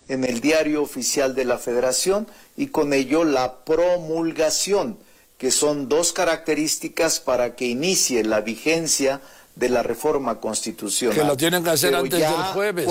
en el Diario Oficial de la Federación y con ello la promulgación, que son dos características para que inicie la vigencia de la reforma constitucional. Que lo tienen que hacer antes del jueves.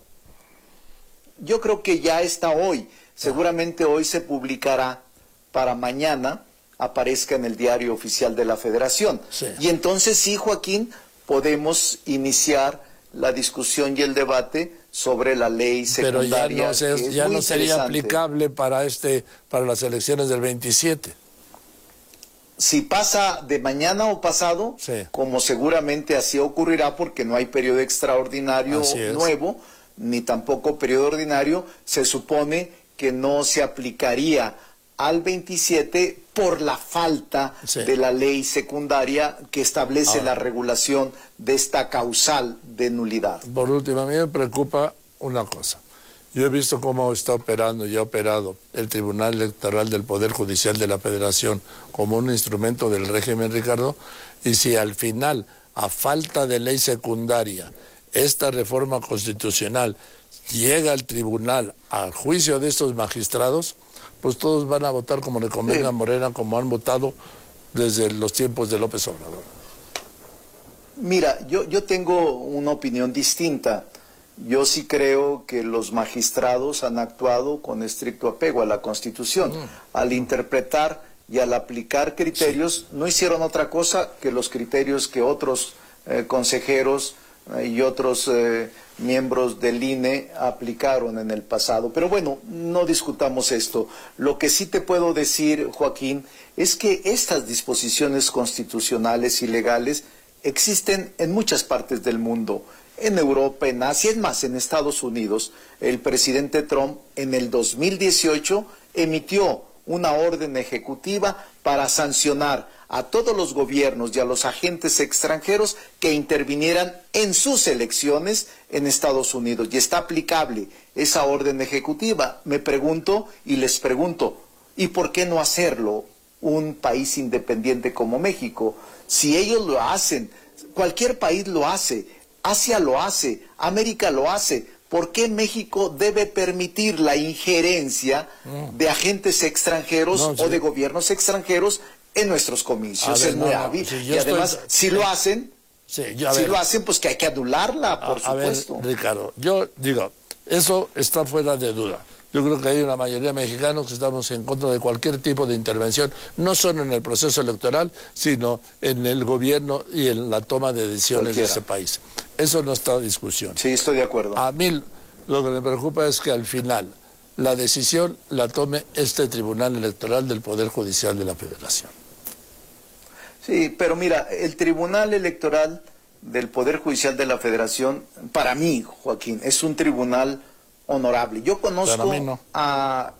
Yo creo que ya está hoy. Seguramente hoy se publicará para mañana aparezca en el Diario Oficial de la Federación. Sí. Y entonces sí, Joaquín, podemos iniciar la discusión y el debate sobre la ley secundaria. Pero ya no sería aplicable para las elecciones del 27. Si pasa de mañana o pasado, sí, como seguramente así ocurrirá porque no hay periodo extraordinario nuevo, ni tampoco periodo ordinario, se supone que no se aplicaría al 27 por la falta de la ley secundaria que establece la regulación de esta causal de nulidad. Por último, a mí me preocupa una cosa. Yo he visto cómo está operando y ha operado el Tribunal Electoral del Poder Judicial de la Federación como un instrumento del régimen, Ricardo, y si al final, a falta de ley secundaria, esta reforma constitucional llega al tribunal, al juicio de estos magistrados, pues todos van a votar como le convenga a Morena, como han votado desde los tiempos de López Obrador. Mira, yo tengo una opinión distinta. Yo sí creo que los magistrados han actuado con estricto apego a la Constitución. Al interpretar y al aplicar criterios, no hicieron otra cosa que los criterios que otros consejeros y otros miembros del INE aplicaron en el pasado. Pero bueno, no discutamos esto. Lo que sí te puedo decir, Joaquín, es que estas disposiciones constitucionales y legales existen en muchas partes del mundo, en Europa, en Asia, es más, en Estados Unidos. El presidente Trump en el 2018 emitió una orden ejecutiva para sancionar a todos los gobiernos y a los agentes extranjeros que intervinieran en sus elecciones en Estados Unidos. Y está aplicable esa orden ejecutiva. Me pregunto y les pregunto, ¿y por qué no hacerlo un país independiente como México? Si ellos lo hacen, cualquier país lo hace, Asia lo hace, América lo hace. ¿Por qué México debe permitir la injerencia de agentes extranjeros o de gobiernos extranjeros en nuestros comicios? Es muy hábil. Y además, si lo hacen, pues que hay que anularla, por supuesto. A ver, Ricardo, yo digo, eso está fuera de duda. Yo creo que hay una mayoría de mexicanos que estamos en contra de cualquier tipo de intervención, no solo en el proceso electoral, sino en el gobierno y en la toma de decisiones de ese país. Eso no está en discusión. Sí, estoy de acuerdo. A mí lo que me preocupa es que al final la decisión la tome este Tribunal Electoral del Poder Judicial de la Federación. Sí, pero mira, el Tribunal Electoral del Poder Judicial de la Federación, para mí, Joaquín, es un tribunal honorable. Yo conozco a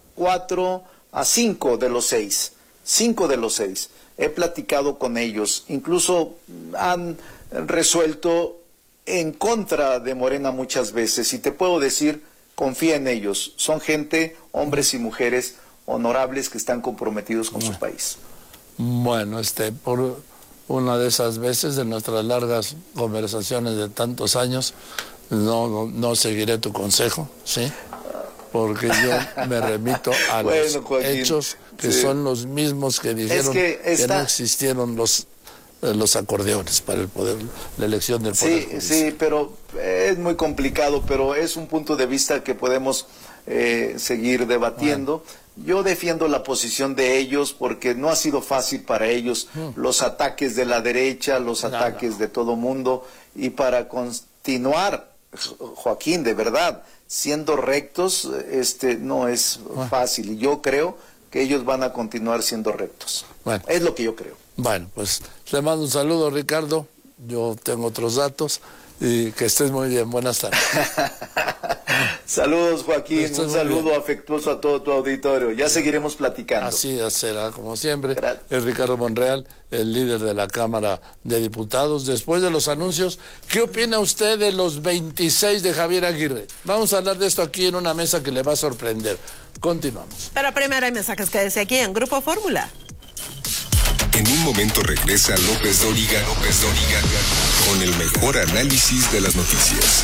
5 de los 6. 5 de los 6. He platicado con ellos. Incluso han resuelto en contra de Morena muchas veces. Y te puedo decir, confía en ellos. Son gente, hombres y mujeres honorables que están comprometidos con su país. Bueno, por una de esas veces de nuestras largas conversaciones de tantos años, no seguiré tu consejo, ¿sí? Porque yo me remito a los hechos que son los mismos que dijeron que no existieron los acordeones para el poder, la elección del poder judicial. Sí, pero es muy complicado, pero es un punto de vista que podemos seguir debatiendo. Yo defiendo la posición de ellos porque no ha sido fácil para ellos los ataques de la derecha, los ataques de todo mundo, y para continuar, Joaquín, de verdad, siendo rectos, no es fácil, y yo creo que ellos van a continuar siendo rectos. Bueno, es lo que yo creo. Bueno, pues le mando un saludo, Ricardo. Yo tengo otros datos y que estés muy bien. Buenas tardes. Saludos, Joaquín. Un saludo afectuoso a todo tu auditorio. Ya seguiremos platicando. Así será, como siempre. Es Ricardo Monreal, el líder de la Cámara de Diputados. Después de los anuncios, ¿qué opina usted de los 26 de Javier Aguirre? Vamos a hablar de esto aquí en una mesa que le va a sorprender. Continuamos. Pero primero hay mensajes que decía aquí en Grupo Fórmula. En un momento regresa López Dóriga con el mejor análisis de las noticias.